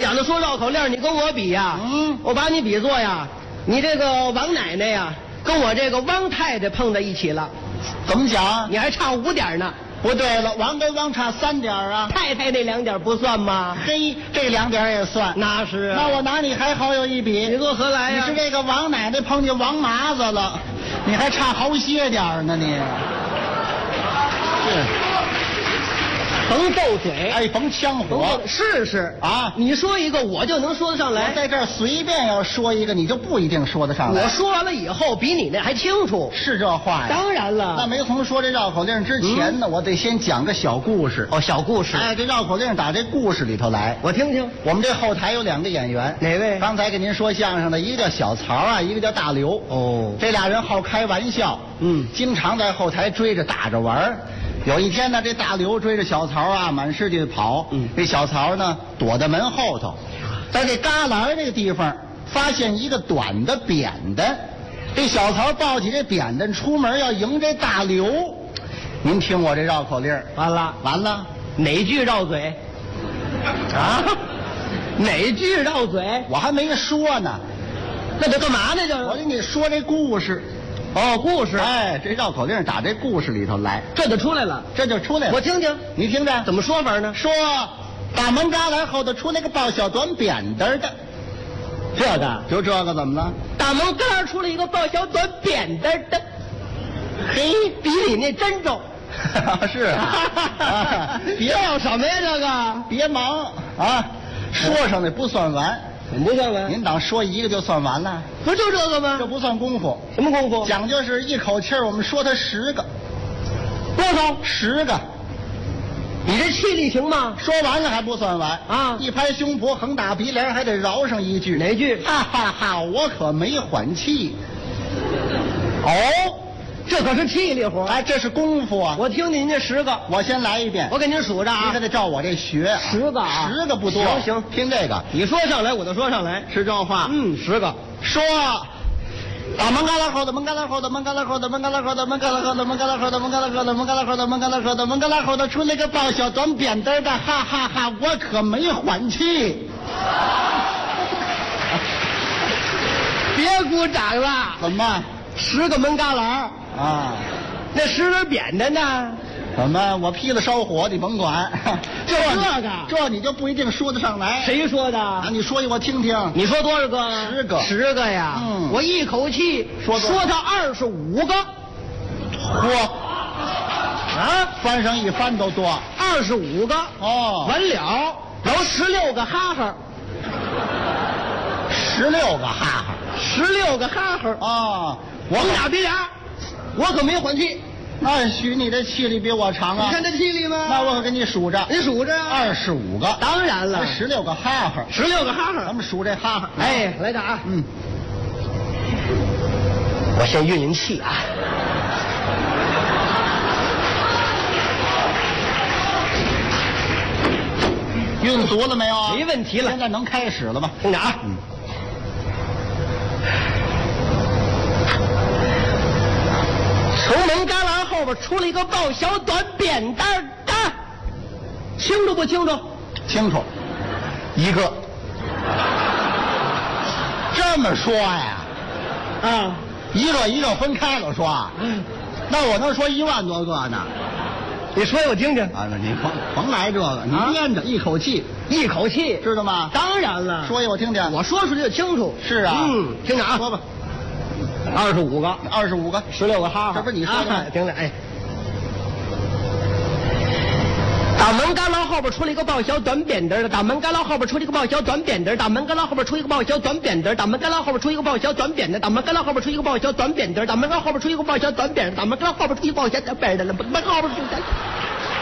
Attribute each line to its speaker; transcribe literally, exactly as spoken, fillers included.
Speaker 1: 讲的说绕口令，你跟我比呀？
Speaker 2: 嗯，
Speaker 1: 我把你比作呀，你这个王奶奶呀，跟我这个汪太太碰在一起了。
Speaker 2: 怎么讲？
Speaker 1: 你还差五点呢。
Speaker 2: 不对了，王跟王差三点啊。
Speaker 1: 太太那两点不算吗？
Speaker 2: 嘿，这两点也算。
Speaker 1: 那是、啊。
Speaker 2: 那我拿你还好有一比。
Speaker 1: 你作何来呀？
Speaker 2: 你是这个王奶奶碰见王麻子了，你还差好些点呢你。是。
Speaker 1: 甭斗嘴，
Speaker 2: 哎，甭呛火，
Speaker 1: 试试
Speaker 2: 啊！
Speaker 1: 你说一个，我就能说得上来。
Speaker 2: 我在这儿随便要说一个，你就不一定说得上来。
Speaker 1: 我说完了以后，比你那还清楚。
Speaker 2: 是这话呀？
Speaker 1: 当然了。
Speaker 2: 那没从说这绕口令之前呢，嗯、我得先讲个小故事。
Speaker 1: 哦，小故事。
Speaker 2: 哎，这绕口令打这故事里头来，
Speaker 1: 我听听。
Speaker 2: 我们这后台有两个演员，
Speaker 1: 哪位？
Speaker 2: 刚才给您说相声的，一个叫小曹啊，一个叫大刘。
Speaker 1: 哦，
Speaker 2: 这俩人好开玩笑，
Speaker 1: 嗯，
Speaker 2: 经常在后台追着打着玩。有一天呢，这大刘追着小曹啊，满世界跑。嗯，这小曹呢，躲在门后头，在这旮旯这个地方发现一个短的扁担。这小曹抱起这扁担出门要迎这大刘。您听我这绕口令，
Speaker 1: 完了
Speaker 2: 完了，
Speaker 1: 哪句绕嘴？啊？哪句绕嘴？
Speaker 2: 我还没说呢。
Speaker 1: 那得干嘛呢？就是
Speaker 2: 我给你说这故事。
Speaker 1: 哦，故事。
Speaker 2: 哎，这绕口令打这故事里头来，
Speaker 1: 这就出来了，
Speaker 2: 这就出来了。
Speaker 1: 我听听，
Speaker 2: 你听着，
Speaker 1: 怎么说法呢？
Speaker 2: 说大门旮旯后头出来个抱小短扁担的，
Speaker 1: 这个
Speaker 2: 就这个怎么了？
Speaker 1: 大门旮旯出来一个抱小短扁担的，嘿，比你那真重。
Speaker 2: 是啊，
Speaker 1: 别要什么呀？这个
Speaker 2: 别忙啊，说上的不算完。
Speaker 1: 怎么不算完？
Speaker 2: 您当说一个就算完了？
Speaker 1: 不就这个吗？
Speaker 2: 这不算功夫。
Speaker 1: 什么功夫？
Speaker 2: 讲究是一口气儿，我们说它十个。
Speaker 1: 多少？
Speaker 2: 十个。
Speaker 1: 你这气力行吗？
Speaker 2: 说完了还不算完
Speaker 1: 啊！
Speaker 2: 一拍胸脯，横打鼻梁，还得饶上一句。
Speaker 1: 哪句？
Speaker 2: 哈哈哈！我可没缓气。
Speaker 1: 哦，这可是气力活。
Speaker 2: 哎，这是功夫啊！
Speaker 1: 我听您这十个，
Speaker 2: 我先来一遍。
Speaker 1: 我给您数着啊，
Speaker 2: 你可得照我这学。
Speaker 1: 十个啊，
Speaker 2: 十个不多。
Speaker 1: 行行，
Speaker 2: 听这个，
Speaker 1: 你说上来我就说上来，
Speaker 2: 是这话。
Speaker 1: 嗯，十个。
Speaker 2: 说，大门旮旯后的门旮旯后的门旮旯后的门旮旯后的门旮旯后的门旮旯后的门旮旯后的门旮旯后的门旮旯后的门旮旯后的出来个抱小短扁担的，哈哈哈！我可没缓气。
Speaker 1: 别鼓掌了。
Speaker 2: 怎么？
Speaker 1: 十个门旮旯
Speaker 2: 啊？
Speaker 1: 那十根扁担呢？
Speaker 2: 怎么？我劈了烧火，你甭管。
Speaker 1: 就这个，
Speaker 2: 这你就不一定说得上来。
Speaker 1: 谁说的？
Speaker 2: 啊，你说一我听听。
Speaker 1: 你说多少个？
Speaker 2: 十个。
Speaker 1: 十个呀。
Speaker 2: 嗯。
Speaker 1: 我一口气
Speaker 2: 说
Speaker 1: 说他二十五个。
Speaker 2: 嚯！啊，翻上一翻都多。
Speaker 1: 二十五个。
Speaker 2: 哦。
Speaker 1: 完了，有十六个哈哈。
Speaker 2: 十六个哈哈。
Speaker 1: 十六个哈哈。
Speaker 2: 啊。
Speaker 1: 我俩别俩，我可没缓气。
Speaker 2: 那许你这气力比我长啊！
Speaker 1: 你看这气力吗？
Speaker 2: 那我可给你数着，
Speaker 1: 你数着啊！
Speaker 2: 二十五个，
Speaker 1: 当然了，
Speaker 2: 十六个哈哈，
Speaker 1: 十六个哈哈，
Speaker 2: 咱们数这哈哈。
Speaker 1: 哎，来着啊！
Speaker 2: 嗯，
Speaker 1: 我先运运气啊！
Speaker 2: 运足了没有？
Speaker 1: 没问题了，
Speaker 2: 现在能开始了吧？
Speaker 1: 听着啊！嗯。从门旮旯后边出了一个抱小短扁担的，清楚不清楚？
Speaker 2: 清楚，一个。这么说呀？
Speaker 1: 啊，
Speaker 2: 一个一个分开了说。嗯，那我能说一万多个呢？
Speaker 1: 你说我听听。
Speaker 2: 啊，那你甭甭来这个，你编着、啊、一口气，
Speaker 1: 一口气，
Speaker 2: 知道吗？
Speaker 1: 当然了。
Speaker 2: 说一我听听。
Speaker 1: 我说出来就清楚。
Speaker 2: 是啊。
Speaker 1: 嗯，听着啊，
Speaker 2: 说吧。
Speaker 1: 二十五个，
Speaker 2: 二十五个，
Speaker 1: 十六个哈哈，
Speaker 2: 这不是你说的吗？
Speaker 1: 听着，哎，大门旮旯后边出了一个抱小短扁担的，大门旮旯后边出了一个抱小短扁担，大门旮旯后边出一个抱小短扁担，大门旮旯后边出一个抱小短扁担，大门旮旯后边出一个抱小短扁担，大门旮旯后边出一个抱小短扁担，大门旮旯后边出一个抱小短扁担，大门旮旯后边出一个。